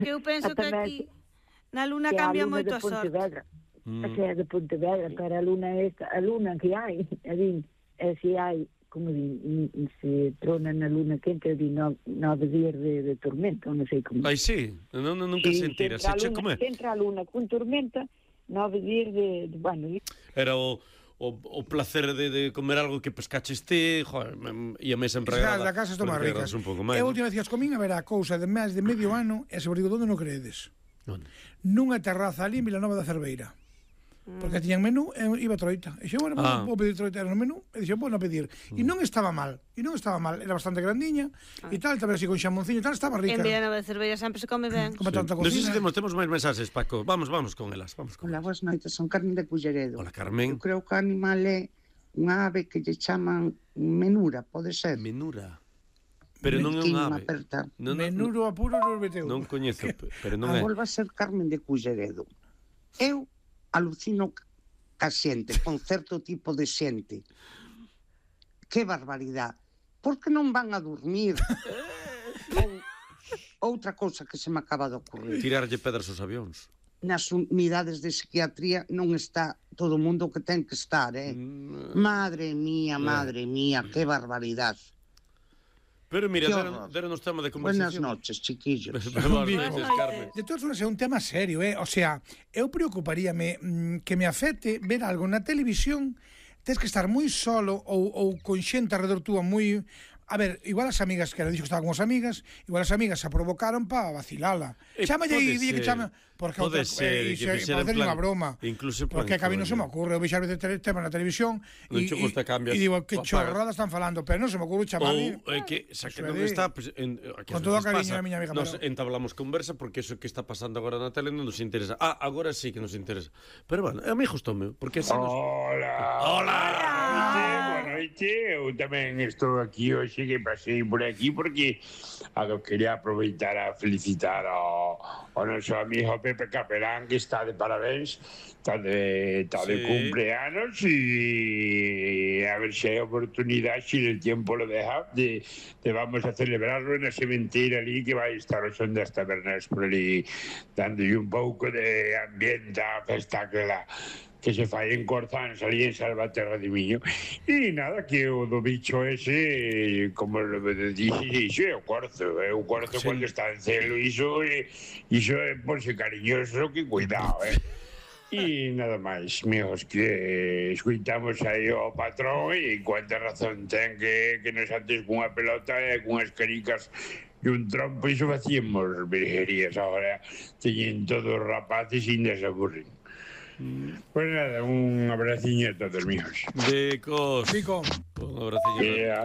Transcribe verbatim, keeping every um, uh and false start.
Que eu penso que aquí na Luna cambia moito a sorte. A sea de Pontevedra, pero a Luna esta, a Luna que hai, a din, e se hai, como din, se trona na Luna quente, a din nove días de, de tormenta, non sei como. Ai, sí, non, non, nunca sí, sentira. Se Se entra, se entra a Luna con tormenta, nove días de, de bueno... Era o... O, o placer de, de comer algo que pescaches ti, joder, e a mesa empregada. Claro, da casa estou máis ricas. E a última vez que as comín, a ver, a cousa de máis de medio ano, e sobre digo, onde non creedes? Onde? Nunha terraza ali en Vilanova da Cerveira. Porque tiñan menú e iba troita. E xe, bueno, ah. vou pedir troita no menú. E dixo, bueno, pedir. E non estaba mal. E non estaba mal. Era bastante grandiña. E ah. tal, tamén así con xamonciño e tal, estaba rica. En Vilanova da Cerveira sempre se come ben. Como sí. tanta cocina. Non sei se temos, temos máis mensaxes, Paco. Vamos, vamos con elas. Vamos con Hola, elas. boas noites. Son Carmen de Culleredo. Hola, Carmen. Eu creo que o animal é unha ave que lle chaman menura, pode ser? Menura. Pero non é unha ave. Non, Menuro a puro non meteu. Non coñezo, pero non é. A volva a ser Carmen de Culleredo. Eu alucino ca xente, con certo tipo de xente. Que barbaridade. Por que non van a dormir? Ou, outra cousa que se me acaba de ocurrir. Tirarlle pedras aos avións. Nas unidades de psiquiatría non está todo o mundo que ten que estar, eh? Mm. Madre mía, madre mía, que barbaridade. Pero mira, deron os temas de conversación. Buenas noches, chiquillos. Buenas noches, Carmen. De todas formas, é un tema serio, eh? O sea, eu preocuparíame mm, que me afecte ver algo na televisión, tens que estar moi solo ou, ou con xente alrededor túa moi... A ver, igual as amigas, que era dixo que estaba con as amigas, igual as amigas se provocaron para vacilala. Eh, Chámalle e di que chama... Porque pode outra, ser, eh, que fixera en plan... unha broma. Incluso porque a mí non se me ocurre. Eu vexo a veces tema na televisión e digo, que chorrada están falando, pero non se me ocurre chamarle... Ou é que, xa que non está... Pues, en, con todo o cariño a miña amiga. Nos entablamos conversa porque eso que está pasando agora na tele non nos interesa. Ah, agora sí que nos interesa. Pero bueno, a mí gustoume, porque así nos... Hola! Hola! Boa noite, eu tamén estou aquí hoxe que pasei por aquí porque a, quería aproveitar a felicitar ao, ao noso amigo Pepe Capelán, que está de parabéns, está de, está de sí. cumpleanos, e a ver se hai oportunidade, se el tiempo lo deja, de, de vamos a celebrarlo na sementeira ali, que vai estar o son das tabernas por ali, dándolle un pouco de ambiente á festa que la que se fai en Corzán, salí en Salvaterra de Miño. E nada, que o do bicho ese, como lo dixe, iso é o corzo, é o corzo sí. Cando está en celo, iso é, iso é porse cariñoso, que cuidado, eh. E nada máis, meus, que escuitamos aí ao patrón e cuánta razón ten que, que nos antes cunha pelota e cunhas caricas e un trompo, iso facíamos virguerías, agora teñen todos os rapaces e ainda se aburren. Pues nada, un abraciño a todos míos. Bicos. Bico. Un abraciño. Yeah.